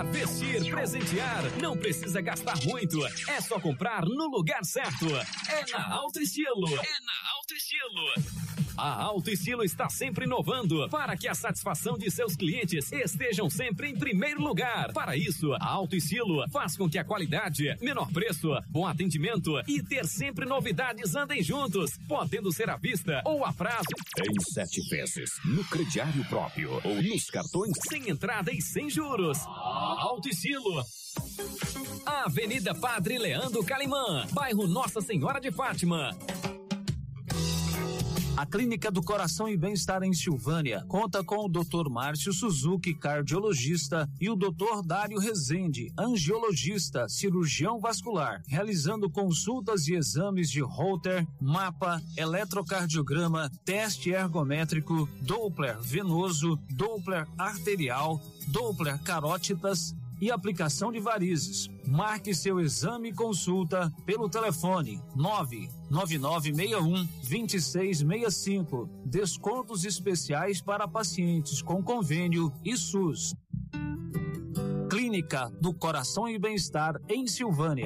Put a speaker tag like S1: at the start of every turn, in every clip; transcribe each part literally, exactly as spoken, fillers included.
S1: Vestir, presentear, não precisa gastar muito. É só comprar no lugar certo. É na Alto Estilo. É na Alto Estilo. A Alto Estilo está sempre inovando para que a satisfação de seus clientes estejam sempre em primeiro lugar. Para isso, a Alto Estilo faz com que a qualidade, menor preço, bom atendimento e ter sempre novidades andem juntos, podendo ser à vista ou a prazo.
S2: Em sete vezes, no crediário próprio ou nos cartões.
S1: Sem entrada e sem juros. Alto Estilo. Avenida Padre Leandro Calimã, bairro Nossa Senhora de Fátima.
S3: A Clínica do Coração e Bem-Estar em Silvânia conta com o doutor Márcio Suzuki, cardiologista, e o doutor Dário Rezende, angiologista, cirurgião vascular, realizando consultas e exames de Holter, mapa, eletrocardiograma, teste ergométrico, Doppler venoso, Doppler arterial, Doppler carótidas e aplicação de varizes. Marque seu exame e consulta pelo telefone nove nove nove seis um, dois seis seis cinco. Descontos especiais para pacientes com convênio e SUS. Clínica do Coração e Bem-Estar em Silvânia.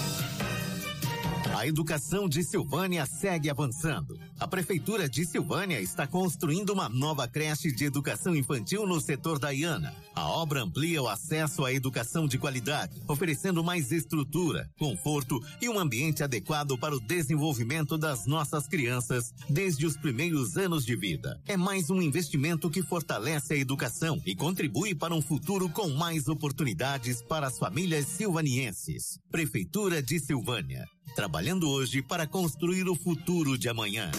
S4: A educação de Silvânia segue avançando. A Prefeitura de Silvânia está construindo uma nova creche de educação infantil no setor da Iana. A obra amplia o acesso à educação de qualidade, oferecendo mais estrutura, conforto e um ambiente adequado para o desenvolvimento das nossas crianças desde os primeiros anos de vida. É mais um investimento que fortalece a educação e contribui para um futuro com mais oportunidades para as famílias silvanienses. Prefeitura de Silvânia. Trabalhando hoje para construir o futuro de amanhã.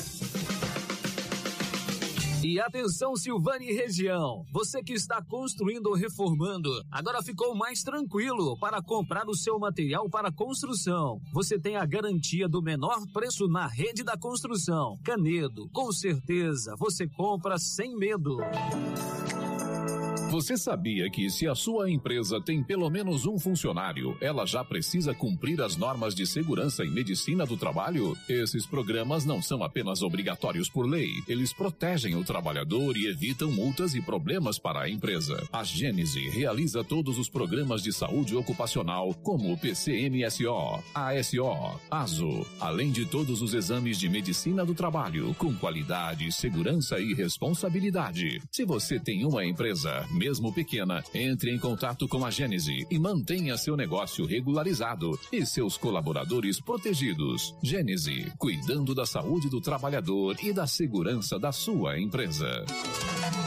S3: E atenção, Silvânia e região, você que está construindo ou reformando, agora ficou mais tranquilo para comprar o seu material para construção. Você tem a garantia do menor preço na Rede da Construção. Canedo, com certeza, você compra sem medo.
S2: Você sabia que se a sua empresa tem pelo menos um funcionário, ela já precisa cumprir as normas de segurança e medicina do trabalho? Esses programas não são apenas obrigatórios por lei, eles protegem o trabalhador e evitam multas e problemas para a empresa. A Gênese realiza todos os programas de saúde ocupacional, como o P C M S O, A S O, ASO, além de todos os exames de medicina do trabalho, com qualidade, segurança e responsabilidade. Se você tem uma empresa, mesmo pequena, entre em contato com a Gênese e mantenha seu negócio regularizado e seus colaboradores protegidos. Gênese, cuidando da saúde do trabalhador e da segurança da sua empresa.